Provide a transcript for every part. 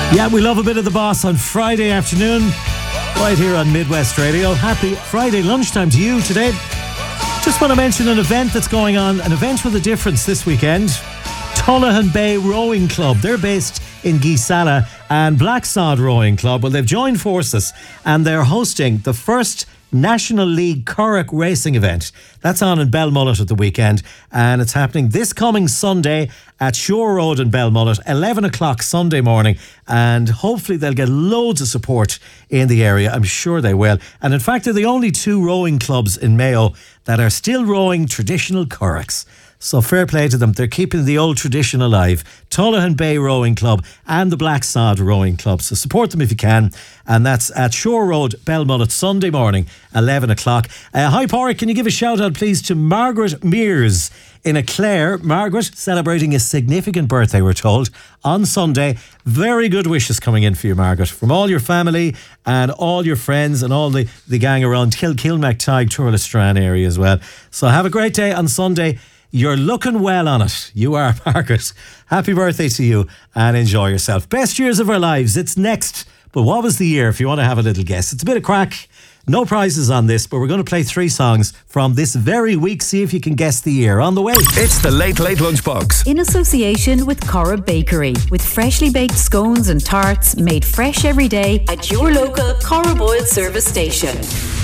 Yeah, we love a bit of The Boss on Friday afternoon, right here on Midwest Radio. Happy Friday lunchtime to you today. Just want to mention an event that's going on, an event with a difference this weekend. Tullahan Bay Rowing Club. They're based in Geesala, and Blacksod Rowing Club, well, they've joined forces and they're hosting the first National League Curragh racing event. That's on in Belmullet at the weekend, and it's happening this coming Sunday at Shore Road in Belmullet, 11 o'clock Sunday morning, and hopefully they'll get loads of support in the area. I'm sure they will. And in fact, they're the only two rowing clubs in Mayo that are still rowing traditional curraghs. So fair play to them. They're keeping the old tradition alive. Tullahan Bay Rowing Club and the Blacksod Rowing Club. So support them if you can. And that's at Shore Road, Belmullet, Sunday morning, 11 o'clock. Hi, Pádraig, can you give a shout out, please, to Margaret Mears in Eclair. Margaret, celebrating a significant birthday, we're told, on Sunday. Very good wishes coming in for you, Margaret, from all your family and all your friends and all the gang around Kilmactide, Turlestrane area as well. So have a great day on Sunday. You're looking well on it. You are, Margaret. Happy birthday to you and enjoy yourself. Best years of our lives. It's next. But what was the year, if you want to have a little guess? It's a bit of crack. No prizes on this, but we're going to play 3 songs from this very week. See if you can guess the year. On the way. It's the Late Late Lunchbox. In association with Cora Bakery, with freshly baked scones and tarts made fresh every day at your local Cora Boyle service station.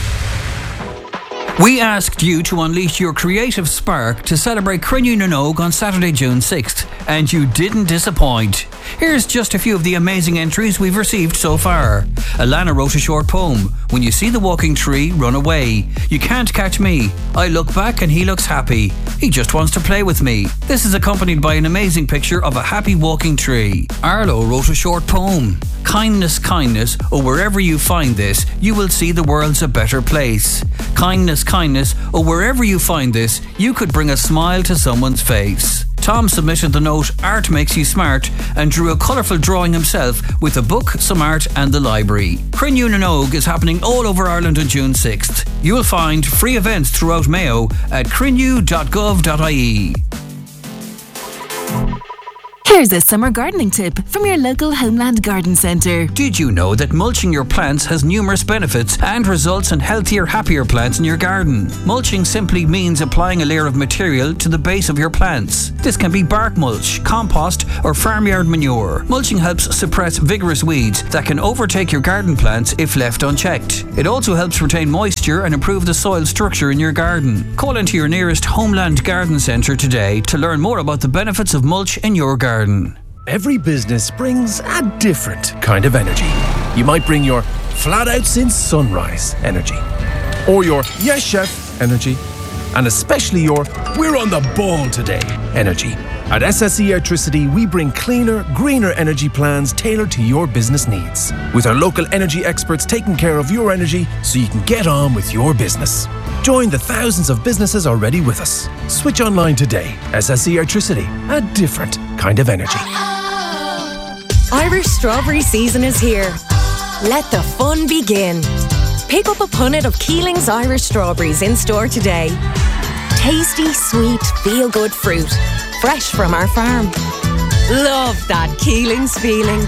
We asked you to unleash your creative spark to celebrate Crinne na nÓg on Saturday, June 6th, and you didn't disappoint. Here's just a few of the amazing entries we've received so far. Alana wrote a short poem. When you see the walking tree, run away. You can't catch me. I look back and he looks happy. He just wants to play with me. This is accompanied by an amazing picture of a happy walking tree. Arlo wrote a short poem. Kindness, kindness, or wherever you find this, you will see the world's a better place. Kindness, kindness, or wherever you find this, you could bring a smile to someone's face. Tom submitted the note Art Makes You Smart and drew a colourful drawing himself with a book, some art and the library. Crinne na nÓg is happening all over Ireland on June 6th. You will find free events throughout Mayo at crinne.gov.ie. Here's a summer gardening tip from your local Homeland Garden Centre. Did you know that mulching your plants has numerous benefits and results in healthier, happier plants in your garden? Mulching simply means applying a layer of material to the base of your plants. This can be bark mulch, compost, or farmyard manure. Mulching helps suppress vigorous weeds that can overtake your garden plants if left unchecked. It also helps retain moisture and improve the soil structure in your garden. Call into your nearest Homeland Garden Centre today to learn more about the benefits of mulch in your garden. Every business brings a different kind of energy. You might bring your flat out since sunrise energy, or your yes chef energy, and especially your we're on the ball today energy. At SSE Electricity, we bring cleaner, greener energy plans tailored to your business needs, with our local energy experts taking care of your energy so you can get on with your business. Join the thousands of businesses already with us. Switch online today. SSE Electricity, a different kind of energy. Irish strawberry season is here. Let the fun begin. Pick up a punnet of Keeling's Irish strawberries in store today. Tasty, sweet, feel-good fruit. Fresh from our farm. Love that Keeling's feeling.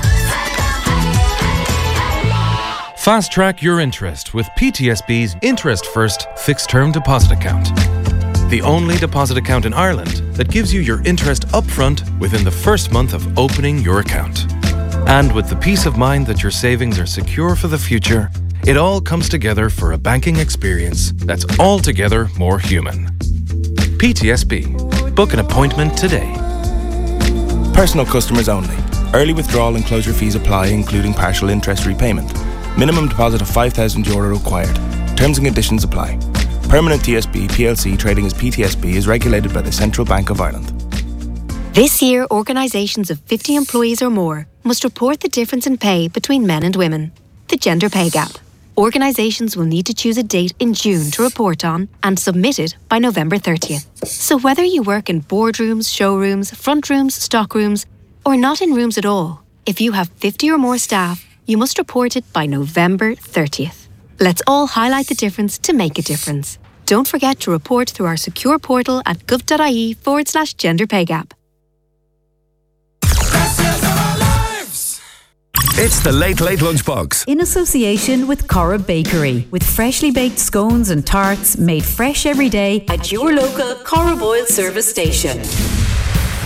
Fast track your interest with PTSB's Interest First Fixed Term Deposit Account. The only deposit account in Ireland that gives you your interest upfront within the first month of opening your account. And with the peace of mind that your savings are secure for the future, it all comes together for a banking experience that's altogether more human. PTSB. Book an appointment today. Personal customers only. Early withdrawal and closure fees apply, including partial interest repayment. Minimum deposit of €5,000 required. Terms and conditions apply. Permanent TSB PLC trading as PTSB is regulated by the Central Bank of Ireland. This year, organisations of 50 employees or more must report the difference in pay between men and women, the gender pay gap. Organisations will need to choose a date in June to report on and submit it by November 30th. So whether you work in boardrooms, showrooms, front rooms, stock rooms, or not in rooms at all, if you have 50 or more staff, you must report it by November 30th. Let's all highlight the difference to make a difference. Don't forget to report through our secure portal at gov.ie/gender pay gap. It's the Late Late Lunchbox. In association with Cora Bakery, with freshly baked scones and tarts made fresh every day at your local Cora Boyle service station.